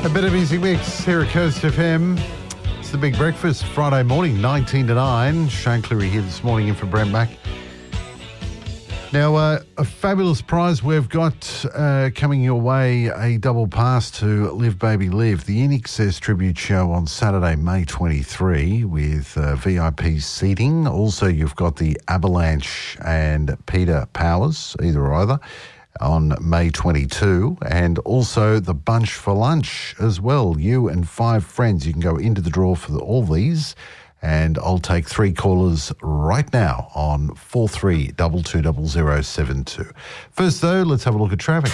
A bit of music mix here at Coast FM. It's the Big Breakfast, Friday morning, 19 to 9. Shane Cleary here this morning in for Brent Mack. Now, a fabulous prize we've got coming your way, a double pass to Live Baby Live, the INXS tribute show on Saturday, May 23 with VIP seating. Also, you've got the Avalanche and Peter Powers, either or either, on May 22, and also the Bunch for Lunch as well. You and 5 friends, you can go into the draw for all these, and I'll take 3 callers right now on 43220072. First though, let's have a look at traffic.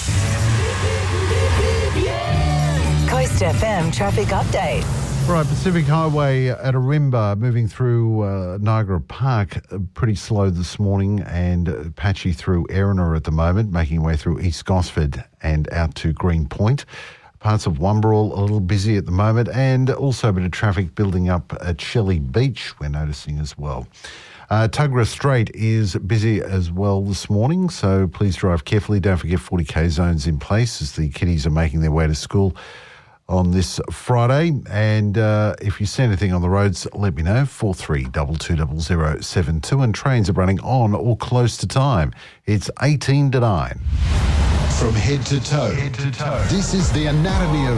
Coast FM traffic update. Right, Pacific Highway at Arimba, moving through Niagara Park, pretty slow this morning, and patchy through Erina at the moment, making your way through East Gosford and out to Green Point. Parts of Wumbarrel a little busy at the moment, and also a bit of traffic building up at Shelley Beach, we're noticing as well. Tuggerah Strait is busy as well this morning, so please drive carefully. Don't forget 40k zones in place as the kiddies are making their way to school on this Friday. And if you see anything on the roads, let me know, 43220072. And trains are running on or close to time. It's 18 to 9. From head to toe. This is the anatomy of